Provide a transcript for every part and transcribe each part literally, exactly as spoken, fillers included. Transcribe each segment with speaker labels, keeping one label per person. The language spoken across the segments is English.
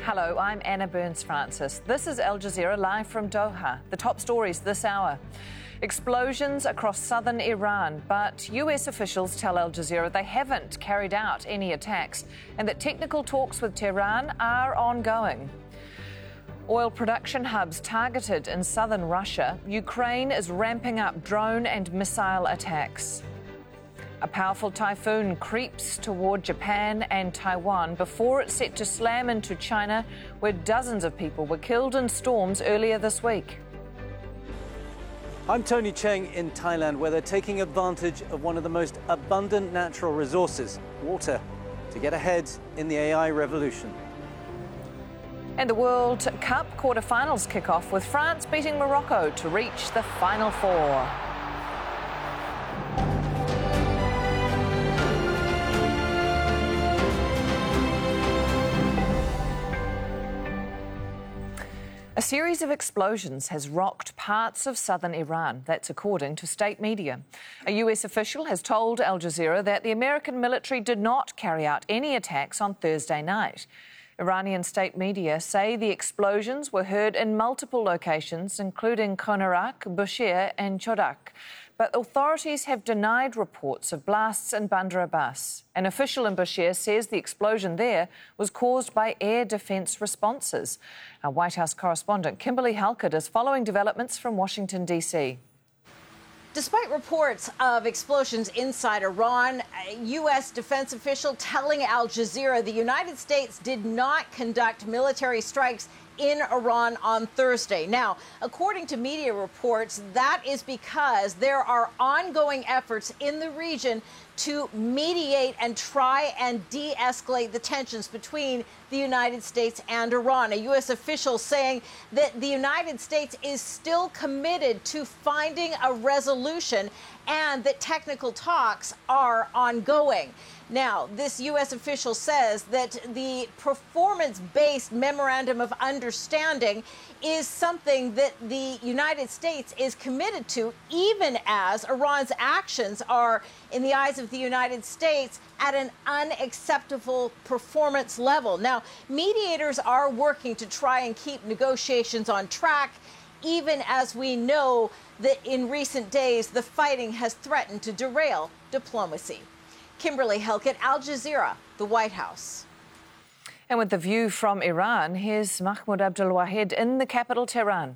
Speaker 1: Hello, I'm Anna Burns-Francis. This is Al Jazeera live from Doha. The top stories this hour. Explosions across southern Iran, but U S officials tell Al Jazeera they haven't carried out any attacks and that technical talks with Tehran are ongoing. Oil production hubs targeted in southern Russia. Ukraine is ramping up drone and missile attacks. A powerful typhoon creeps toward Japan and Taiwan before it's set to slam into China, where dozens of people were killed in storms earlier this week.
Speaker 2: I'm Tony Cheng in Thailand, where they're taking advantage of one of the most abundant natural resources, water, to get ahead in the A I revolution.
Speaker 1: And the World Cup quarterfinals kick off with France beating Morocco to reach the Final Four. A series of explosions has rocked parts of southern Iran. That's according to state media. A U S official has told Al Jazeera that the American military did not carry out any attacks on Thursday night. Iranian state media say the explosions were heard in multiple locations, including Konarak, Bushehr and Chodak. But authorities have denied reports of blasts in Bandar Abbas. An official in Bushehr says the explosion there was caused by air defence responses. Our White House correspondent Kimberly Halkett is following developments from Washington, D C.
Speaker 3: Despite reports of explosions inside Iran, a U S defense official telling Al Jazeera the United States did not conduct military strikes in Iran on Thursday. Now, according to media reports, that is because there are ongoing efforts in the region to mediate and try and de-escalate the tensions between the United States and Iran. A U S official saying that the United States is still committed to finding a resolution and that technical talks are ongoing. Now, this U S official says that the performance-based memorandum of understanding is something that the United States is committed to, even as Iran's actions are, in the eyes of the United States, at an unacceptable performance level. Now, mediators are working to try and keep negotiations on track, even as we know that in recent days the fighting has threatened to derail diplomacy. Kimberly Halkett, Al Jazeera, the White House.
Speaker 1: And with the view from Iran, here's Mahmoud Abdulwahid in the capital, Tehran.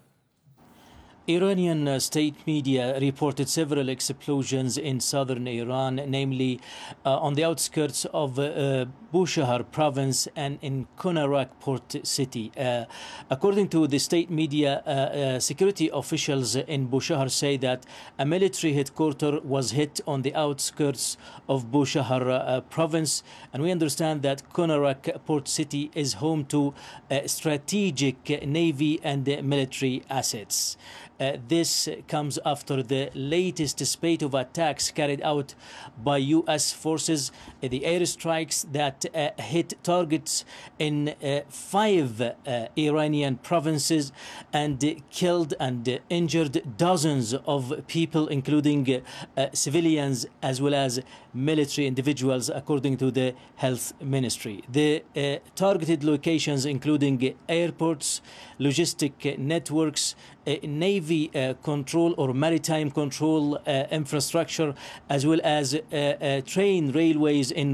Speaker 4: Iranian uh, state media reported several explosions in southern Iran, namely uh, on the outskirts of uh, Bushehr province and in Konarak port city. Uh, according to the state media, uh, uh, security officials in Bushehr say that a military headquarters was hit on the outskirts of Bushehr uh, province, and we understand that Konarak port city is home to uh, strategic navy and uh, military assets. Uh, this comes after the latest spate of attacks carried out by U S forces, uh, the airstrikes that uh, hit targets in uh, five uh, Iranian provinces and uh, killed and uh, injured dozens of people, including uh, uh, civilians as well as military individuals, according to the health ministry. The uh, targeted locations including airports, logistic networks, uh, navy uh, control or maritime control uh, infrastructure, as well as uh, uh, train railways in